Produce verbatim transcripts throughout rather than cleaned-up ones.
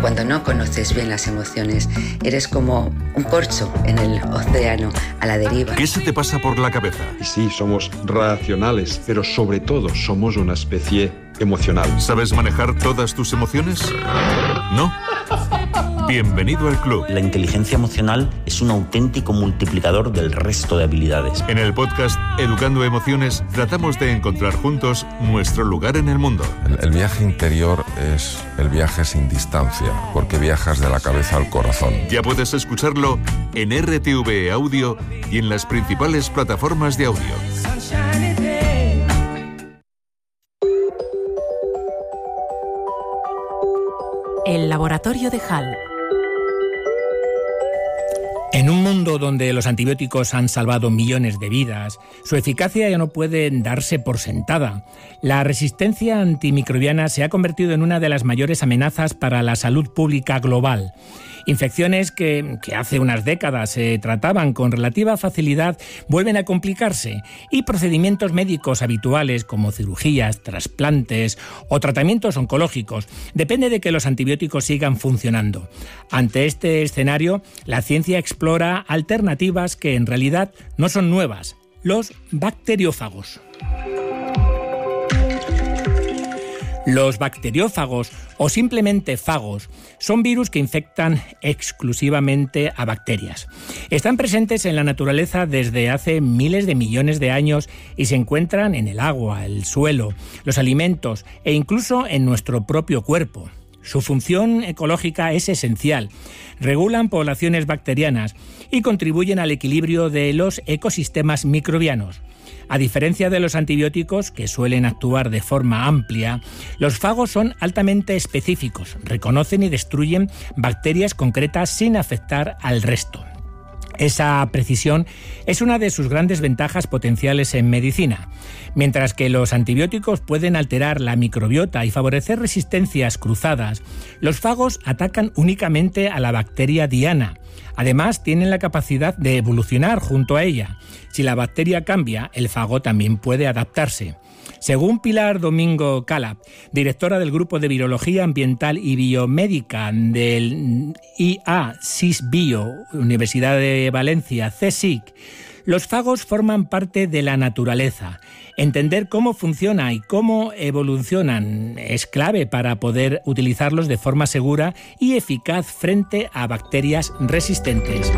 cuando no conoces bien las emociones, eres como un corcho en el océano a la deriva. ¿Qué se te pasa por la cabeza? Y sí, somos racionales, pero sobre todo somos una especie emocional. ¿Sabes manejar todas tus emociones? ¿No? Bienvenido al club. La inteligencia emocional es un auténtico multiplicador del resto de habilidades. En el podcast Educando Emociones tratamos de encontrar juntos nuestro lugar en el mundo. El, el viaje interior es el viaje sin distancia, porque viajas de la cabeza al corazón. Ya puedes escucharlo en R T V E Audio y en las principales plataformas de audio. El laboratorio de Hall. En un mundo donde los antibióticos han salvado millones de vidas, su eficacia ya no puede darse por sentada. La resistencia antimicrobiana se ha convertido en una de las mayores amenazas para la salud pública global. Infecciones que, que hace unas décadas se trataban con relativa facilidad vuelven a complicarse y procedimientos médicos habituales como cirugías, trasplantes o tratamientos oncológicos depende de que los antibióticos sigan funcionando. Ante este escenario, la ciencia explora alternativas que en realidad no son nuevas: los bacteriófagos. Los bacteriófagos, o simplemente fagos, son virus que infectan exclusivamente a bacterias. Están presentes en la naturaleza desde hace miles de millones de años y se encuentran en el agua, el suelo, los alimentos e incluso en nuestro propio cuerpo. Su función ecológica es esencial. Regulan poblaciones bacterianas y contribuyen al equilibrio de los ecosistemas microbianos. A diferencia de los antibióticos, que suelen actuar de forma amplia, los fagos son altamente específicos, reconocen y destruyen bacterias concretas sin afectar al resto. Esa precisión es una de sus grandes ventajas potenciales en medicina. Mientras que los antibióticos pueden alterar la microbiota y favorecer resistencias cruzadas, los fagos atacan únicamente a la bacteria diana. Además, tienen la capacidad de evolucionar junto a ella. Si la bacteria cambia, el fago también puede adaptarse. Según Pilar Domingo Calab, directora del Grupo de Virología Ambiental y Biomédica del I A Sisbio, Universidad de Valencia, C S I C, los fagos forman parte de la naturaleza. Entender cómo funciona y cómo evolucionan es clave para poder utilizarlos de forma segura y eficaz frente a bacterias resistentes.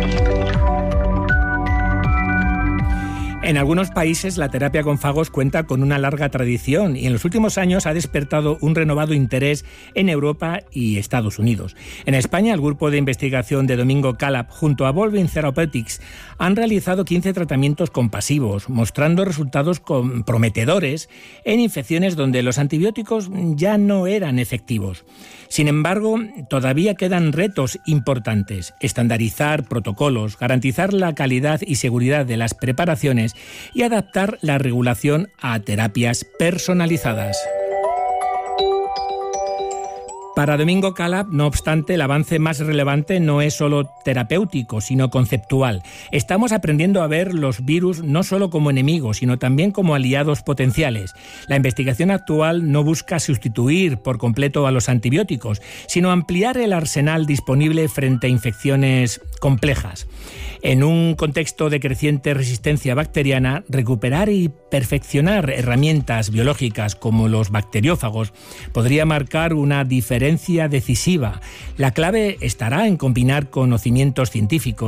En algunos países la terapia con fagos cuenta con una larga tradición y en los últimos años ha despertado un renovado interés en Europa y Estados Unidos. En España, el grupo de investigación de Domingo Calab junto a Volvin Therapeutics han realizado quince tratamientos compasivos, mostrando resultados prometedores en infecciones donde los antibióticos ya no eran efectivos. Sin embargo, todavía quedan retos importantes: estandarizar protocolos, garantizar la calidad y seguridad de las preparaciones y adaptar la regulación a terapias personalizadas. Para Domingo Calab, no obstante, el avance más relevante no es solo terapéutico, sino conceptual. Estamos aprendiendo a ver los virus no solo como enemigos, sino también como aliados potenciales. La investigación actual no busca sustituir por completo a los antibióticos, sino ampliar el arsenal disponible frente a infecciones complejas. En un contexto de creciente resistencia bacteriana, recuperar y perfeccionar herramientas biológicas como los bacteriófagos podría marcar una diferencia decisiva. La clave estará en combinar conocimientos científicos